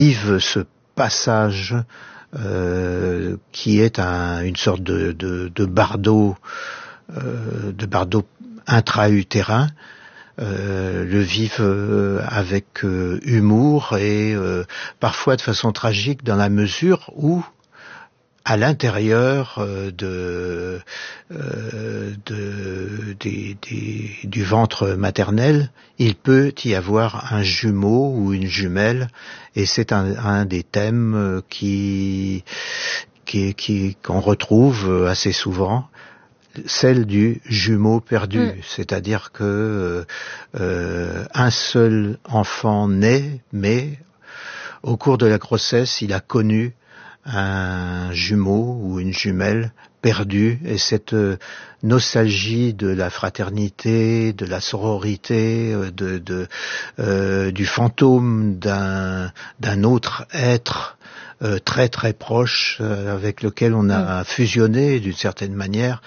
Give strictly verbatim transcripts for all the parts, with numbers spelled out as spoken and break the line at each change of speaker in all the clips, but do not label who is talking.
vivent ce passage euh, qui est un, une sorte de, de, de bardeau, euh, de bardeau intra-utérin, euh, le vivent euh, avec euh, humour et euh, parfois de façon tragique dans la mesure où à l'intérieur euh, de, euh, de, des, des, du ventre maternel, il peut y avoir un jumeau ou une jumelle, et c'est un, un des thèmes qui, qui, qui, qu'on retrouve assez souvent, celle du jumeau perdu, mmh. c'est-à-dire que euh, un seul enfant naît, mais au cours de la grossesse, il a connu un jumeau ou une jumelle perdue, et cette nostalgie de la fraternité, de la sororité, de, de euh, du fantôme d'un d'un autre être euh, très très proche euh, avec lequel on a mmh. fusionné d'une certaine manière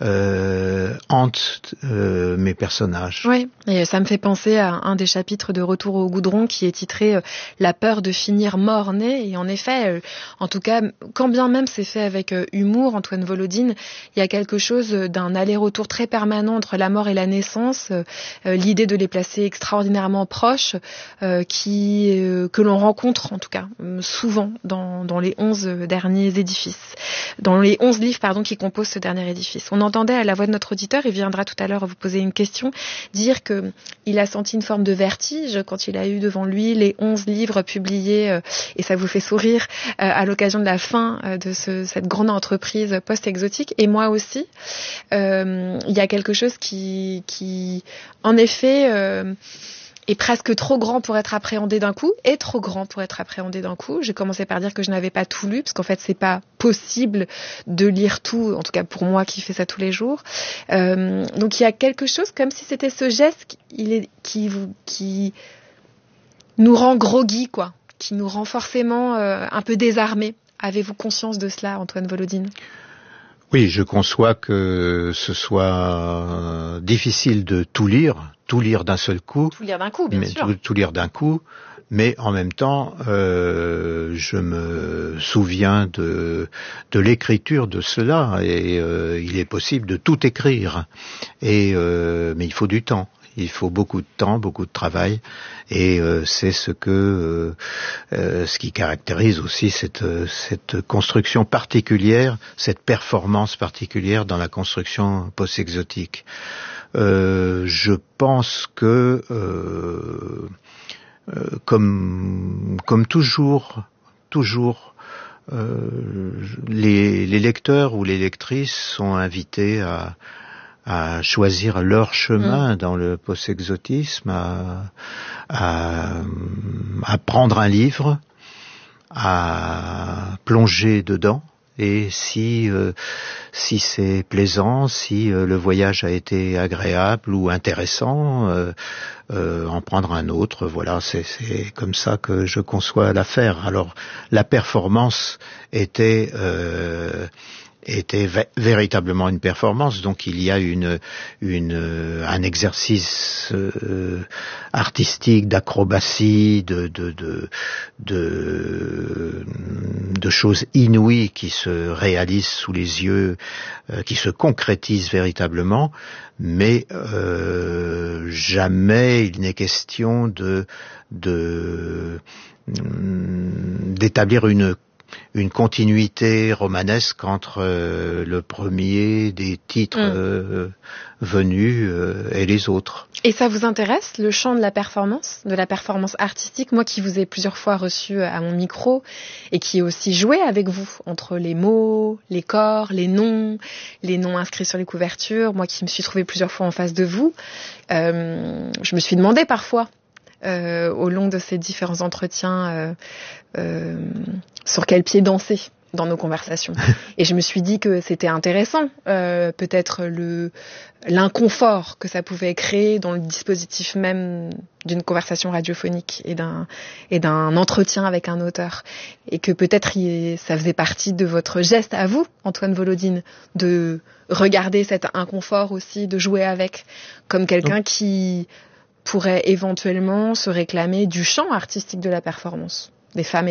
euh, hante euh, mes personnages.
Oui, et ça me fait penser à un des chapitres de Retour au goudron qui est titré euh, La peur de finir mort-né, et en effet, euh, en tout cas, quand bien même c'est fait avec euh, humour, Antoine Volodine, il y a quelque chose d'un aller-retour très permanent entre la mort et la naissance, euh, euh, l'idée de les placer extraordinairement proches, euh, qui euh, que l'on rencontre en tout cas souvent dans dans les onze derniers édifices, dans les onze livres pardon qui composent ce dernier édifice. On entendait à la voix de notre auditeur, il viendra tout à l'heure vous poser une question, dire que il a senti une forme de vertige quand il a eu devant lui les onze livres publiés, euh, et ça vous fait sourire, euh, à l'occasion de la fin euh, de ce, cette grande entreprise post-exotique. Et moi aussi, euh, il y a quelque chose qui, qui en effet, euh, est presque trop grand pour être appréhendé d'un coup, et trop grand pour être appréhendé d'un coup. J'ai commencé par dire que je n'avais pas tout lu, parce qu'en fait, c'est pas possible de lire tout, en tout cas pour moi qui fais ça tous les jours. Euh, donc il y a quelque chose comme si c'était ce geste qui, est, qui, qui nous rend groggy, quoi, qui nous rend forcément euh, un peu désarmés. Avez-vous conscience de cela, Antoine Volodine ?
Oui, je conçois que ce soit difficile de tout lire, tout lire d'un seul coup.
Tout lire d'un coup, bien
mais,
sûr.
Tout, tout lire d'un coup, mais en même temps, euh, je me souviens de, de l'écriture de cela, et euh, il est possible de tout écrire, et euh, mais il faut du temps. Il faut beaucoup de temps, beaucoup de travail, et euh, c'est ce que, euh, euh, ce qui caractérise aussi cette, cette construction particulière, cette performance particulière dans la construction post-exotique. Euh, je pense que, euh, euh, comme, comme toujours, toujours, euh, les, les lecteurs ou les lectrices sont invités à à choisir leur chemin mmh. dans le post-exotisme, à, à, à prendre un livre, à plonger dedans, et si euh, si c'est plaisant, si euh, le voyage a été agréable ou intéressant, euh, euh, en prendre un autre. Voilà, c'est, c'est comme ça que je conçois l'affaire. Alors, la performance était euh, était v- véritablement une performance, donc il y a une, une un exercice euh, artistique, d'acrobatie, de, de, de, de, de choses inouïes qui se réalisent sous les yeux, euh, qui se concrétisent véritablement, mais euh, jamais il n'est question de, de d'établir une une continuité romanesque entre euh, le premier des titres mmh. euh, venus euh, et les autres.
Et ça vous intéresse, le champ de la performance, de la performance artistique? Moi qui vous ai plusieurs fois reçu à mon micro et qui ai aussi joué avec vous entre les mots, les corps, les noms, les noms inscrits sur les couvertures, moi qui me suis trouvée plusieurs fois en face de vous, euh, je me suis demandé parfois, euh, au long de ces différents entretiens, euh, euh, sur quel pied danser dans nos conversations. Et je me suis dit que c'était intéressant, euh, peut-être le l'inconfort que ça pouvait créer dans le dispositif même d'une conversation radiophonique et d'un et d'un entretien avec un auteur, et que peut-être y, ça faisait partie de votre geste à vous, Antoine Volodine, de regarder cet inconfort aussi, de jouer avec, comme quelqu'un qui pourrait éventuellement se réclamer du champ artistique de la performance. des femmes